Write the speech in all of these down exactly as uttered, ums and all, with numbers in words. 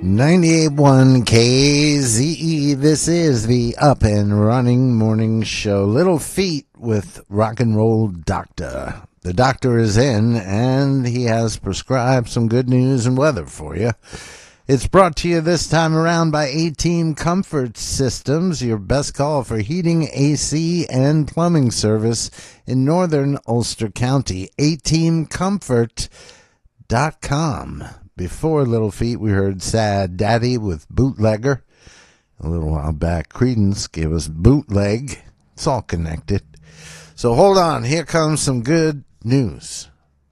ninety-eight point one K Z E. This is the Up and Running Morning Show. Little Feat with Rock and Roll Doctor. The doctor is in, and he has prescribed some good news and weather for you. It's brought to you this time around by A-Team Comfort Systems, your best call for heating, A C, and plumbing service in northern Ulster County. A team comfort dot com. Before Little Feat, we heard Sad Daddy with Bootlegger. A little while back, Creedence gave us Bootleg. It's all connected. So hold on. Here comes some good news.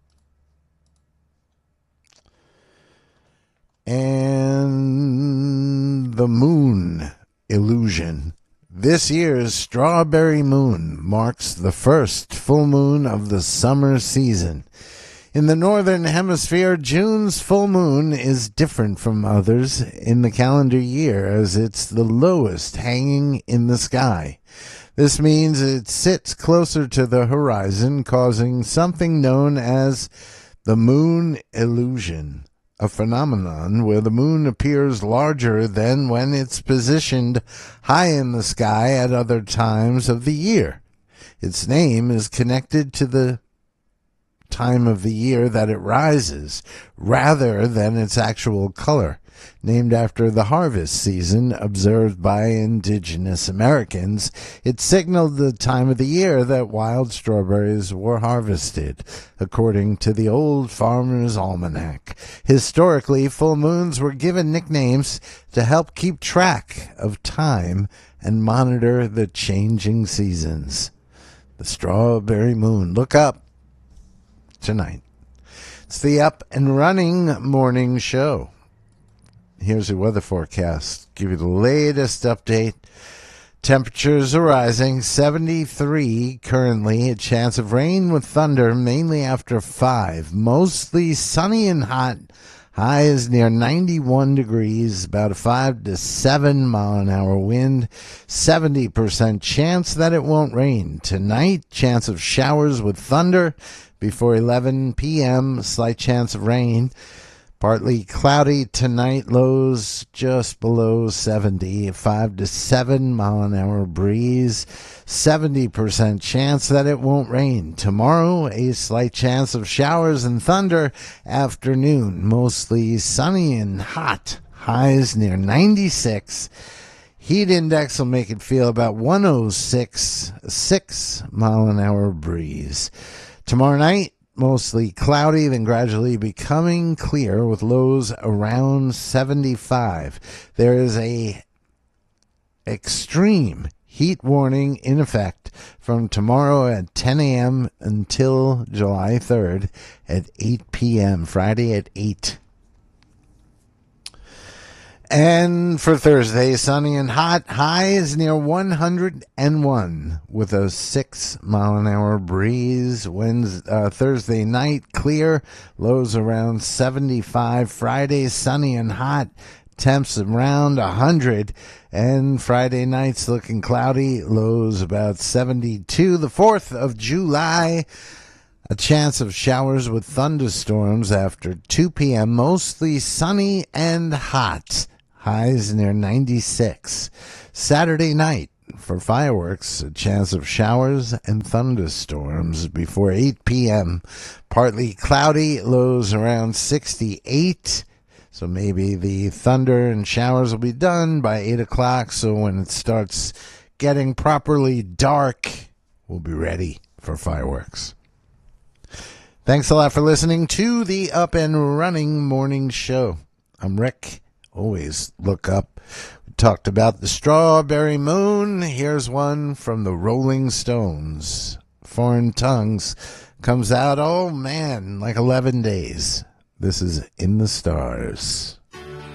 And the moon illusion. This year's Strawberry Moon marks the first full moon of the summer season. In the northern hemisphere, June's full moon is different from others in the calendar year, as it's the lowest hanging in the sky. This means it sits closer to the horizon, causing something known as the moon illusion, a phenomenon where the moon appears larger than when it's positioned high in the sky at other times of the year. Its name is connected to the time of the year that it rises, rather than its actual color, named after the harvest season observed by indigenous Americans. It signaled the time of the year that wild strawberries were harvested, according to the Old Farmer's Almanac. Historically, full moons were given nicknames to help keep track of time and monitor the changing seasons. The Strawberry Moon. Look up tonight. It's the Up and Running Morning Show. Here's your weather forecast. Give you the latest update. Temperatures are rising. seventy-three currently. A chance of rain with thunder, mainly after five. Mostly sunny and hot. High is near ninety-one degrees. About a five to seven mile an hour wind. seventy percent chance that it won't rain. Tonight, chance of showers with thunder. Before eleven p.m., slight chance of rain. Partly cloudy tonight, lows just below seventy, five to seven mile an hour breeze, seventy percent chance that it won't rain. Tomorrow, a slight chance of showers and thunder. Afternoon, mostly sunny and hot, highs near ninety-six. Heat index will make it feel about one oh six, six mile an hour breeze. Tomorrow night, mostly cloudy, then gradually becoming clear with lows around seventy-five. There is a extreme heat warning in effect from tomorrow at ten a.m. until July third at eight p.m. Friday at eight. And for Thursday, sunny and hot. High is near one hundred one with a six mile an hour breeze. Wednesday, uh, Thursday night, clear. Lows around seventy-five. Friday, sunny and hot. Temps around one hundred. And Friday night's looking cloudy. Lows about seventy-two. The fourth of July. A chance of showers with thunderstorms after two p.m. Mostly sunny and hot. Highs near ninety-six. Saturday night, for fireworks, a chance of showers and thunderstorms before eight p.m. Partly cloudy, lows around sixty-eight. So maybe the thunder and showers will be done by eight o'clock. So when it starts getting properly dark, we'll be ready for fireworks. Thanks a lot for listening to the Up and Running Morning Show. I'm Rick. Always look up. We talked about the Strawberry Moon. Here's one from the Rolling Stones. Foreign Tongues comes out, oh man, like eleven days. This is In the Stars.